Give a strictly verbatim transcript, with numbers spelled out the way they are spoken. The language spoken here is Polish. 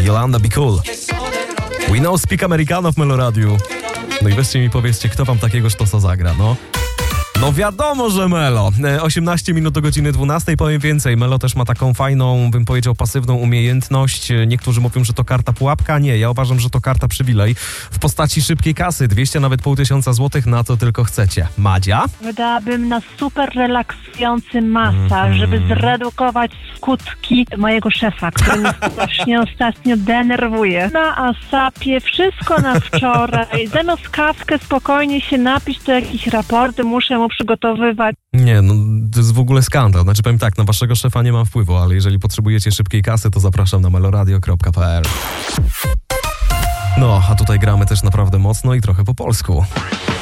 Yolanda Be Cool. We know speak Americano w Meloradiu. No i weźcie mi powiedzcie, kto wam takiego sztosa zagra, no. No wiadomo, że Melo. osiemnaście minut do godziny dwunastej, powiem więcej. Melo też ma taką fajną, bym powiedział, pasywną umiejętność. Niektórzy mówią, że to karta pułapka. Nie, ja uważam, że to karta przywilej w postaci szybkiej kasy. dwieście, nawet pół tysiąca złotych, na co tylko chcecie. Madzia? Wydałabym na super relaksujący masaż, mm. żeby zredukować skutki mojego szefa, który mnie strasznie ostatnio denerwuje. Na asapie, wszystko na wczoraj. Zamiast kawkę spokojnie się napić, to jakieś raporty muszę mu przygotowywać. Nie, no to jest w ogóle skandal. Znaczy powiem tak, na waszego szefa nie mam wpływu, ale jeżeli potrzebujecie szybkiej kasy, to zapraszam na meloradio kropka p l. No, a tutaj gramy też naprawdę mocno i trochę po polsku.